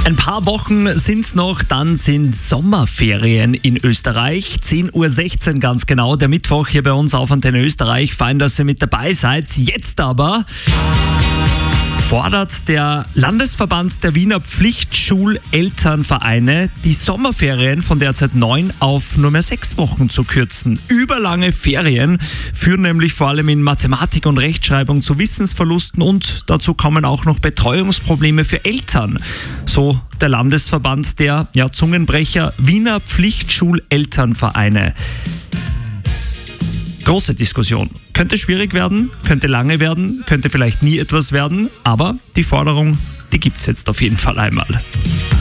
Ein paar Wochen sind's noch, dann sind Sommerferien in Österreich. 10:16 Uhr ganz genau, der Mittwoch hier bei uns auf Antenne Österreich. Fein, dass ihr mit dabei seid. Jetzt aber fordert der Landesverband der Wiener Pflichtschulelternvereine, die Sommerferien von derzeit 9 auf nur mehr 6 Wochen zu kürzen. Überlange Ferien führen nämlich vor allem in Mathematik und Rechtschreibung zu Wissensverlusten und dazu kommen auch noch Betreuungsprobleme für Eltern. So der Landesverband der Zungenbrecher Wiener Pflichtschulelternvereine. Große Diskussion. Könnte schwierig werden, könnte lange werden, könnte vielleicht nie etwas werden, aber die Forderung, die gibt's jetzt auf jeden Fall einmal.